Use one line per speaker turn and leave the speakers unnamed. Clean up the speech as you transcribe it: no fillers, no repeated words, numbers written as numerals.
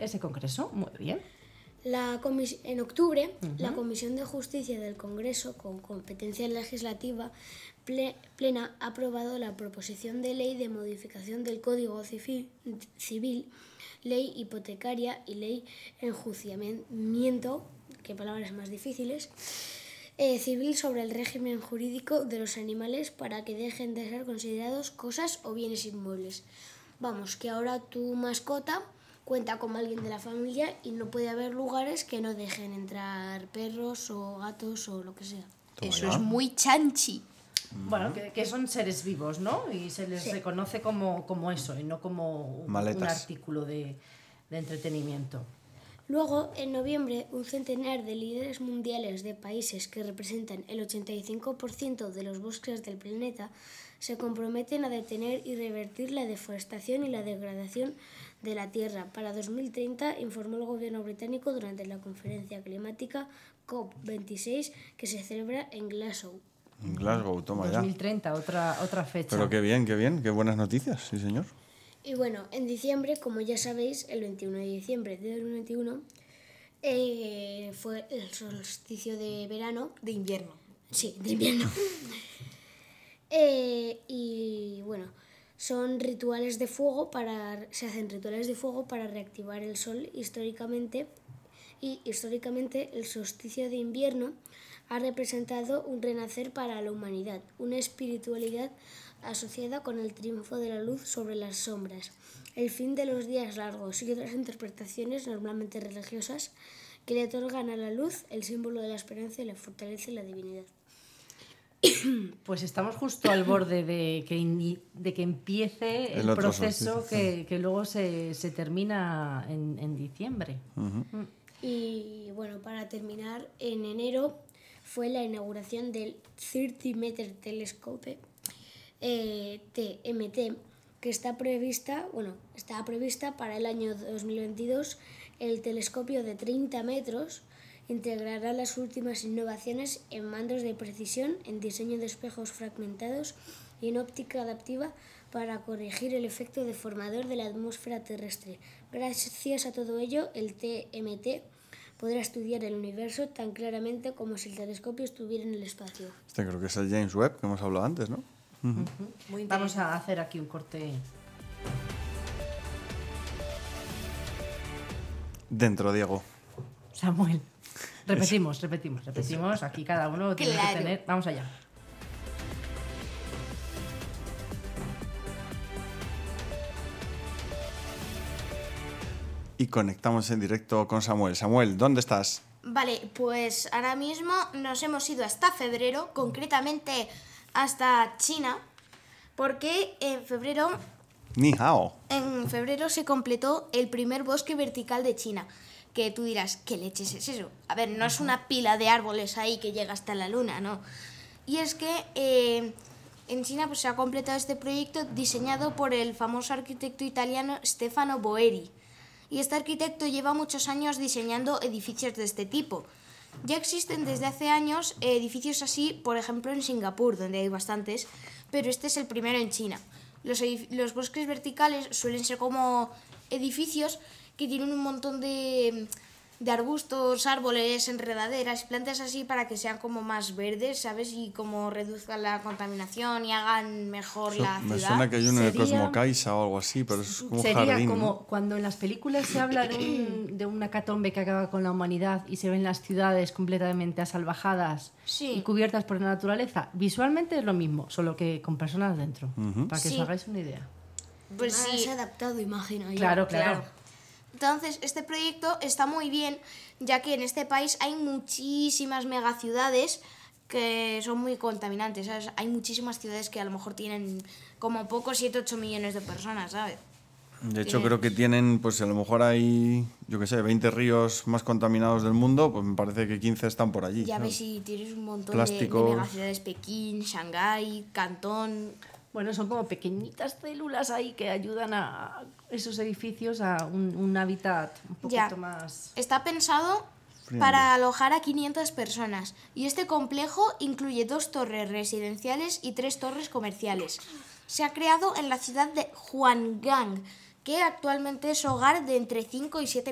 ese congreso. Muy bien.
En octubre, la Comisión de Justicia del Congreso, con competencia legislativa plena, ha aprobado la proposición de ley de modificación del Código Civil, ley hipotecaria y ley enjuiciamiento, qué palabras más difíciles, civil sobre el régimen jurídico de los animales para que dejen de ser considerados cosas o bienes inmuebles. Vamos, que ahora tu mascota cuenta como alguien de la familia y no puede haber lugares que no dejen entrar perros o gatos o lo que sea.
Eso es muy chanchi.
Bueno, que son seres vivos, ¿no? Y se les reconoce como eso, y no como un artículo de entretenimiento.
Luego, en noviembre, un centenar de líderes mundiales de países que representan el 85% de los bosques del planeta se comprometen a detener y revertir la deforestación y la degradación de la Tierra. Para 2030, informó el gobierno británico durante la conferencia climática COP26 que se celebra en Glasgow.
En Glasgow, toma
2030,
ya.
2030, otra fecha.
Pero qué bien, qué buenas noticias, sí señor.
Y bueno, en diciembre, como ya sabéis, el 21 de diciembre de 2021 fue el solsticio de verano.
De invierno.
Sí, de invierno. Y bueno, son rituales de fuego se hacen rituales de fuego para reactivar el sol históricamente. Y históricamente el solsticio de invierno ha representado un renacer para la humanidad, una espiritualidad asociada con el triunfo de la luz sobre las sombras, el fin de los días largos y otras interpretaciones normalmente religiosas que le otorgan a la luz el símbolo de la esperanza y la fortaleza y la divinidad.
Pues estamos justo al borde de que empiece el proceso que luego se termina en diciembre.
Y bueno, para terminar, en enero fue la inauguración del 30 Meter Telescope TMT, que estaba prevista para el año 2022. El telescopio de 30 metros integrará las últimas innovaciones en mandos de precisión, en diseño de espejos fragmentados y en óptica adaptiva para corregir el efecto deformador de la atmósfera terrestre. Gracias a todo ello, el TMT podrá estudiar el universo tan claramente como si el telescopio estuviera en el espacio.
Este creo que es el James Webb que hemos hablado antes, ¿no?
Vamos a hacer aquí un corte.
Dentro, Diego.
Samuel. Repetimos. Aquí cada uno tiene que tener... Vamos allá.
Y conectamos en directo con Samuel. Samuel, ¿dónde estás?
Vale, pues ahora mismo nos hemos ido hasta febrero, concretamente hasta China, porque en febrero
Ni hao.
En febrero se completó el primer bosque vertical de China. Que tú dirás, ¿qué leches es eso? A ver, no es una pila de árboles ahí que llega hasta la luna, no. Y es que en China pues, se ha completado este proyecto diseñado por el famoso arquitecto italiano Stefano Boeri. Y este arquitecto lleva muchos años diseñando edificios de este tipo. Ya existen desde hace años edificios así, por ejemplo en Singapur, donde hay bastantes, pero este es el primero en China. Los bosques verticales suelen ser como edificios que tienen un montón de arbustos, árboles, enredaderas, plantas así para que sean como más verdes, ¿sabes? Y como reduzcan la contaminación y hagan mejor la ciudad.
Me suena que hay uno de Cosmocaisa o algo así, pero es como
sería
jardín,
como
¿no?
cuando en las películas se habla de una hecatombe que acaba con la humanidad y se ven las ciudades completamente asalvajadas y cubiertas por la naturaleza. Visualmente es lo mismo, solo que con personas dentro, para que os hagáis una idea.
Pues sí. Se ha adaptado, imagino yo.
Claro.
Entonces, este proyecto está muy bien, ya que en este país hay muchísimas megaciudades que son muy contaminantes, ¿sabes? Hay muchísimas ciudades que a lo mejor tienen como poco 7-8 millones de personas, ¿sabes?
De hecho, creo que tienen, pues a lo mejor hay, 20 ríos más contaminados del mundo, pues me parece que 15 están por allí.
Ya
¿no?
ves si tienes un montón de megaciudades, Pekín, Shanghái, Cantón...
Bueno, son como pequeñitas células ahí que ayudan a esos edificios a un hábitat un poquito más...
Está pensado para alojar a 500 personas y este complejo incluye 2 torres residenciales y 3 torres comerciales. Se ha creado en la ciudad de Huanggang, que actualmente es hogar de entre 5 y 7